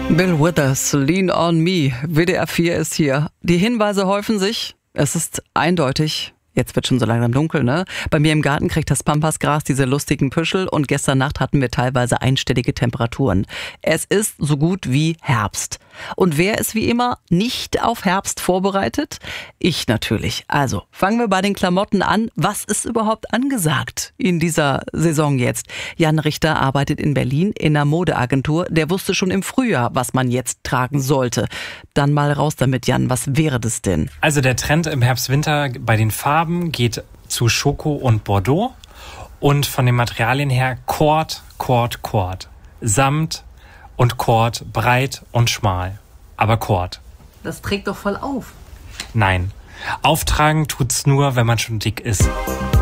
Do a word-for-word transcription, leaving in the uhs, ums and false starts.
Bill Withers, Lean on Me. W D R vier ist hier. Die Hinweise häufen sich. Es ist eindeutig. Jetzt wird schon so langsam dunkel, ne? Bei mir im Garten kriegt das Pampasgras diese lustigen Püschel und gestern Nacht hatten wir teilweise einstellige Temperaturen. Es ist so gut wie Herbst. Und wer ist wie immer nicht auf Herbst vorbereitet? Ich natürlich. Also, fangen wir bei den Klamotten an. Was ist überhaupt angesagt in dieser Saison jetzt? Jan Richter arbeitet in Berlin in einer Modeagentur. Der wusste schon im Frühjahr, was man jetzt tragen sollte. Dann mal raus damit, Jan. Was wäre das denn? Also der Trend im Herbst-Winter bei den Farben geht zu Schoko und Bordeaux und von den Materialien her Kord, Kord, Kord. Samt und Kord, breit und schmal. Aber Kord. Das trägt doch voll auf. Nein. Auftragen tut's nur, wenn man schon dick ist.